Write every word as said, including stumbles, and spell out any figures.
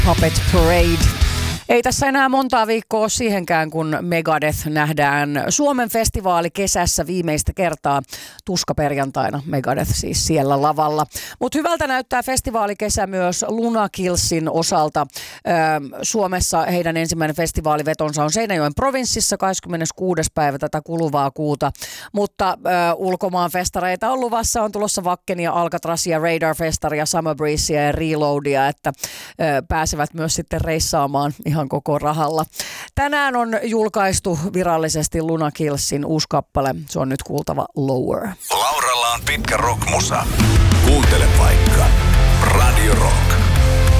Puppet Parade. Ei tässä enää montaa viikkoa ole siihenkään, kun Megadeth nähdään Suomen festivaali kesässä viimeistä kertaa tuskaperjantaina. Megadeth siis siellä lavalla. Mutta hyvältä näyttää festivaalikesä myös Luna Killsin osalta. Öö, Suomessa heidän ensimmäinen festivaalivetonsa on Seinäjoen provinssissa kahdeskymmeneskuudes päivä tätä kuluvaa kuuta. Mutta öö, ulkomaan festareita on luvassa. On tulossa Wackenia, Alcatrazia, Radar Festaria, Summer Breezea ja Reloadia, että öö, pääsevät myös sitten reissaamaan ihan koko rahalla. Tänään on julkaistu virallisesti Luna Killsin uusi kappale. Se on nyt kuultava Lower. Lauralla on pitkä rockmusa. Kuuntele vaikka Radio Rock.